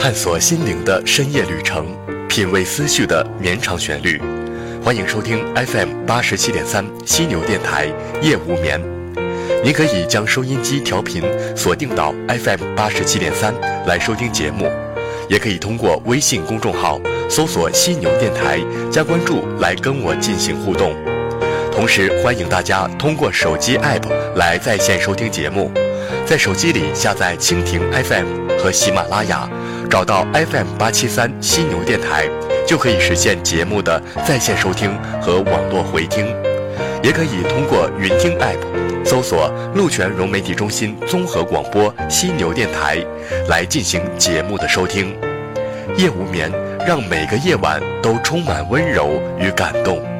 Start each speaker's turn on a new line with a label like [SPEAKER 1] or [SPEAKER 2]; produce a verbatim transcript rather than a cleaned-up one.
[SPEAKER 1] 探索心灵的深夜旅程，品味思绪的绵长旋律。欢迎收听 F M 八十七点三犀牛电台夜无眠。您可以将收音机调频锁定到 F M 八十七点三来收听节目，也可以通过微信公众号搜索犀牛电台加关注来跟我进行互动。同时欢迎大家通过手机 App 来在线收听节目，在手机里下载蜻蜓 F M 和喜马拉雅，找到 F M 八七三犀牛电台，就可以实现节目的在线收听和网络回听。也可以通过云听 App 搜索陆泉融媒体中心综合广播犀牛电台来进行节目的收听。夜无眠，让每个夜晚都充满温柔与感动。